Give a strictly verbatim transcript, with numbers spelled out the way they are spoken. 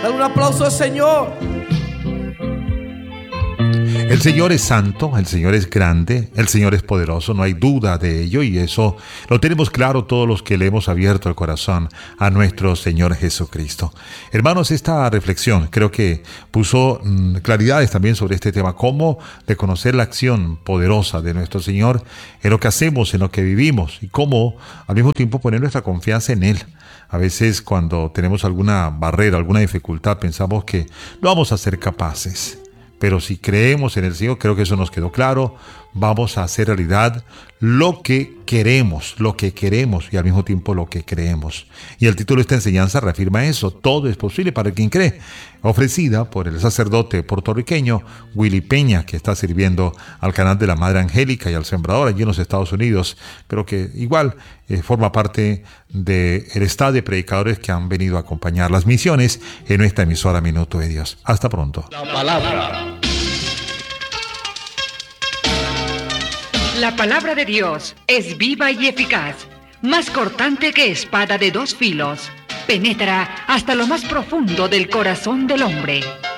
Dale un aplauso al Señor. El Señor es santo, el Señor es grande, el Señor es poderoso, no hay duda de ello, y eso lo tenemos claro todos los que le hemos abierto el corazón a nuestro Señor Jesucristo. Hermanos, esta reflexión creo que puso mmm, claridades también sobre este tema, cómo reconocer la acción poderosa de nuestro Señor en lo que hacemos, en lo que vivimos, y cómo al mismo tiempo poner nuestra confianza en Él. A veces cuando tenemos alguna barrera, alguna dificultad, pensamos que no vamos a ser capaces. Pero si creemos en el Señor, creo que eso nos quedó claro, vamos a hacer realidad lo que queremos, lo que queremos y al mismo tiempo lo que creemos. Y el título de esta enseñanza reafirma eso, todo es posible para quien cree, ofrecida por el sacerdote puertorriqueño Willy Peña, que está sirviendo al canal de la Madre Angélica y al Sembrador allí en los Estados Unidos, pero que igual eh, forma parte del estado de predicadores que han venido a acompañar las misiones en esta emisora Minuto de Dios. Hasta pronto. La palabra. La palabra de Dios es viva y eficaz, más cortante que espada de dos filos. Penetra hasta lo más profundo del corazón del hombre